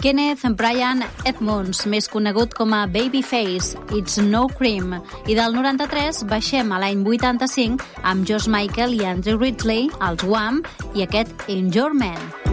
Kenneth Brian Edmonds, més conegut com a Babyface, It's No Cream. I del 93 baixem a l'any 85 amb George Michael i Andrew Ridgeley, els Wham, i aquest In Your Man.